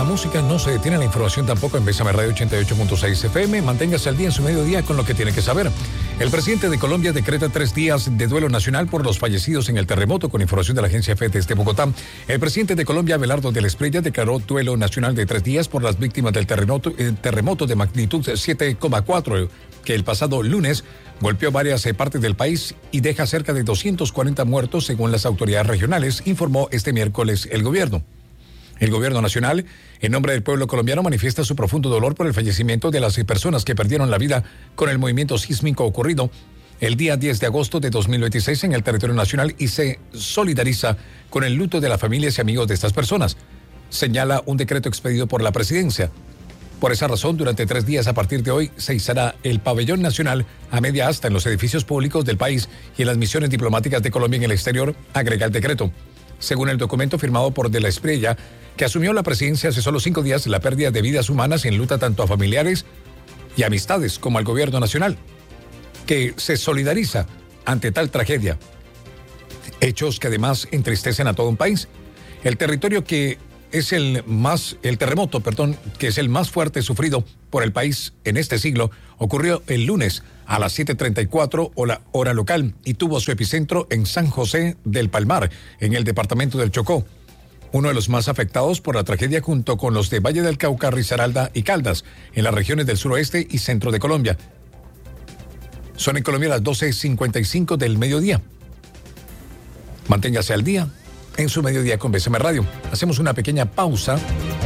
música no se detiene, la información tampoco en Bésame Radio 88.6 FM. Manténgase al día en su mediodía con lo que tiene que saber. El presidente de Colombia decreta 3 días de duelo nacional por los fallecidos en el terremoto. Con información de la agencia EFE desde Bogotá, el presidente de Colombia, Abelardo de la Espriella, declaró duelo nacional de 3 días por las víctimas del terremoto de magnitud 7,4 que el pasado lunes golpeó varias partes del país y deja cerca de 240 muertos según las autoridades regionales, informó este miércoles el gobierno. El gobierno nacional, en nombre del pueblo colombiano, manifiesta su profundo dolor por el fallecimiento de las personas que perdieron la vida con el movimiento sísmico ocurrido el día 10 de agosto de 2026 en el territorio nacional y se solidariza con el luto de las familias y amigos de estas personas, señala un decreto expedido por la presidencia. Por esa razón, durante 3 días a partir de hoy se izará el pabellón nacional a media asta en los edificios públicos del país y en las misiones diplomáticas de Colombia en el exterior, agrega el decreto. Según el documento firmado por De la Espriella, que asumió la presidencia hace solo 5 días, la pérdida de vidas humanas enluta tanto a familiares y amistades como al gobierno nacional, que se solidariza ante tal tragedia. Hechos que además entristecen a todo un país. El terremoto, que es el más fuerte sufrido por el país en este siglo, ocurrió el lunes a las 7:34 hora local y tuvo su epicentro en San José del Palmar, en el departamento del Chocó, uno de los más afectados por la tragedia junto con los de Valle del Cauca, Risaralda y Caldas, en las regiones del suroeste y centro de Colombia. Son en Colombia las 12:55 del mediodía. Manténgase al día en su mediodía con Bésame Radio. Hacemos una pequeña pausa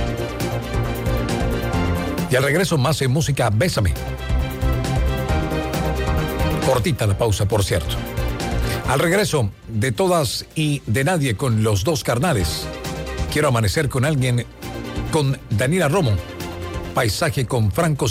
y al regreso más en música Bésame. Cortita la pausa, por cierto. Al regreso, De Todas y de Nadie con Los Dos Carnales. Quiero amanecer con alguien, con Daniela Romo. Paisaje con Franco